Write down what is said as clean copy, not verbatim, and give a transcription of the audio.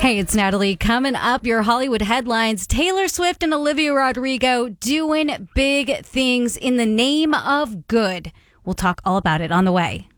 Hey, it's Natalie. Coming up, your Hollywood headlines. Taylor Swift and Olivia Rodrigo doing big things in the name of good. We'll talk all about it on the way.